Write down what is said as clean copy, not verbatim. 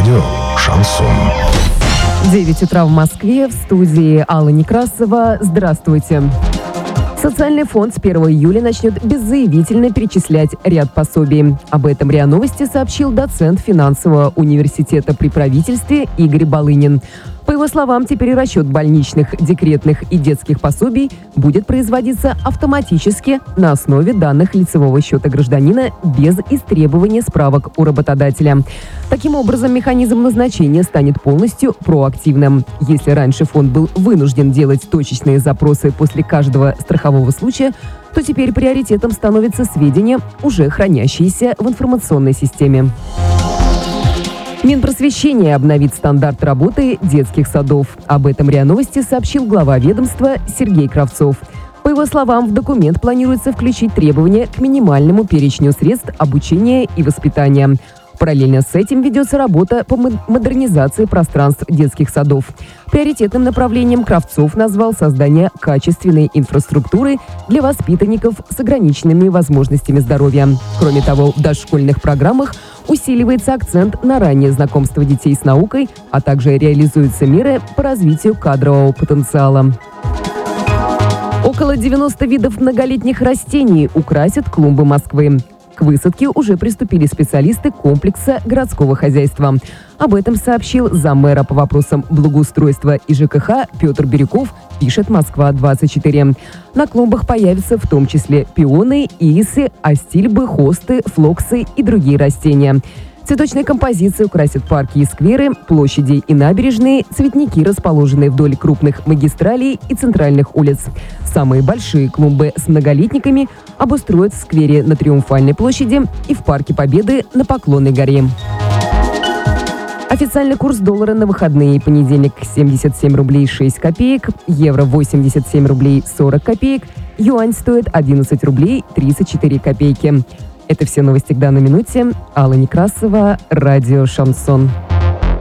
Радио «Шансон». 9 утра в Москве. В студии Алла Некрасова. Здравствуйте. Социальный фонд с 1 июля начнет беззаявительно перечислять ряд пособий. Об этом РИА Новости сообщил доцент финансового университета при правительстве Игорь Балынин. По его словам, теперь расчет больничных, декретных и детских пособий будет производиться автоматически на основе данных лицевого счета гражданина без истребования справок у работодателя. Таким образом, механизм назначения станет полностью проактивным. Если раньше фонд был вынужден делать точечные запросы после каждого страхового случая, то теперь приоритетом становятся сведения, уже хранящиеся в информационной системе. Минпросвещение обновит стандарт работы детских садов. Об этом РИА Новости сообщил глава ведомства Сергей Кравцов. По его словам, в документ планируется включить требования к минимальному перечню средств обучения и воспитания. Параллельно с этим ведется работа по модернизации пространств детских садов. Приоритетным направлением Кравцов назвал создание качественной инфраструктуры для воспитанников с ограниченными возможностями здоровья. Кроме того, в дошкольных программах усиливается акцент на раннее знакомство детей с наукой, а также реализуются меры по развитию кадрового потенциала. Около 90 видов многолетних растений украсят клумбы Москвы. К высадке уже приступили специалисты комплекса городского хозяйства. Об этом сообщил заммэра по вопросам благоустройства и ЖКХ Петр Бирюков, пишет Москва-24. На клумбах появятся в том числе пионы, ирисы, астильбы, хосты, флоксы и другие растения. Цветочные композиции украсят парки и скверы, площади и набережные, цветники, расположенные вдоль крупных магистралей и центральных улиц. Самые большие клумбы с многолетниками обустроят в сквере на Триумфальной площади и в Парке Победы на Поклонной горе. Официальный курс доллара на выходные: понедельник 77 рублей 6 копеек, евро 87 рублей 40 копеек, юань стоит 11 рублей 34 копейки. Это все новости к данной минуте. Алла Некрасова, радио «Шансон».